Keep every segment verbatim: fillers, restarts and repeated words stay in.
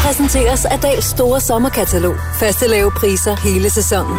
præsenteres af Dahls store sommerkatalog. Faste lave priser hele sæsonen.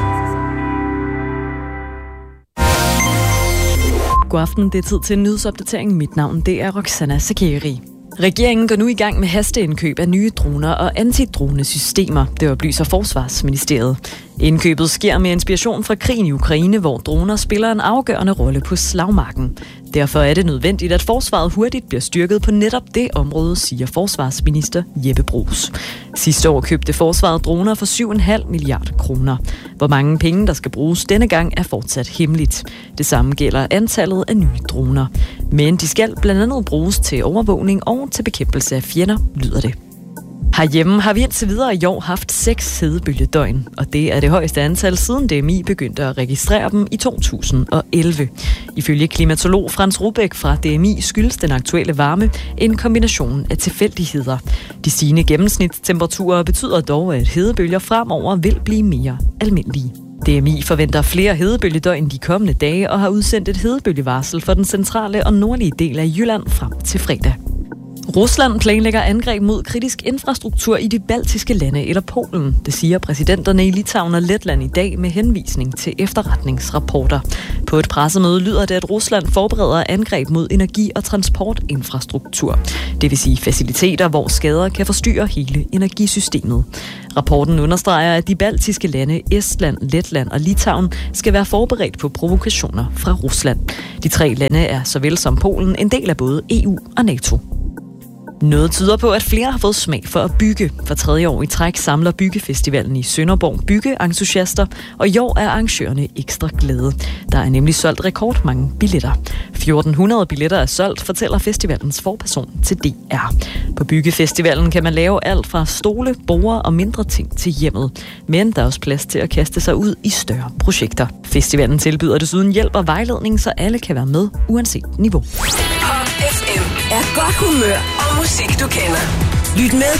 God aften, det er tid til en nyhedsopdatering. Mit navn, det er Roxana Sakeri. Regeringen går nu i gang med hasteindkøb af nye droner og antidronesystemer, det oplyser Forsvarsministeriet. Indkøbet sker med inspiration fra krigen i Ukraine, hvor droner spiller en afgørende rolle på slagmarken. Derfor er det nødvendigt, at forsvaret hurtigt bliver styrket på netop det område, siger forsvarsminister Jeppe Bruus. Sidste år købte forsvaret droner for syv komma fem milliarder kroner. Hvor mange penge, der skal bruges denne gang, er fortsat hemmeligt. Det samme gælder antallet af nye droner. Men de skal blandt andet bruges til overvågning og til bekæmpelse af fjender, lyder det. Herhjemme har vi indtil videre i år haft seks hedebølgedøgn, og det er det højeste antal siden D M I begyndte at registrere dem i to tusind og elleve. Ifølge klimatolog Frans Rubæk fra D M I skyldes den aktuelle varme en kombination af tilfældigheder. De stigende gennemsnitstemperaturer betyder dog, at hedebølger fremover vil blive mere almindelige. D M I forventer flere hedebølgedøgn de kommende dage og har udsendt et hedebølgevarsel for den centrale og nordlige del af Jylland frem til fredag. Rusland planlægger angreb mod kritisk infrastruktur i de baltiske lande eller Polen. Det siger præsidenterne i Litauen og Letland i dag med henvisning til efterretningsrapporter. På et pressemøde lyder det, at Rusland forbereder angreb mod energi- og transportinfrastruktur. Det vil sige faciliteter, hvor skader kan forstyrre hele energisystemet. Rapporten understreger, at de baltiske lande Estland, Letland og Litauen skal være forberedt på provokationer fra Rusland. De tre lande er såvel som Polen en del af både E U og NATO. Noget tyder på, at flere har fået smag for at bygge. For tredje år i træk samler Byggefestivalen i Sønderborg byggeentusiaster, og i år er arrangørerne ekstra glade. Der er nemlig solgt rekordmange billetter. fjorten hundrede billetter er solgt, fortæller festivalens forperson til D R. På Byggefestivalen kan man lave alt fra stole, borde og mindre ting til hjemmet. Men der er også plads til at kaste sig ud i større projekter. Festivalen tilbyder desuden hjælp og vejledning, så alle kan være med, uanset niveau. Pop F M er godt humør og musik, du kender. Lyt med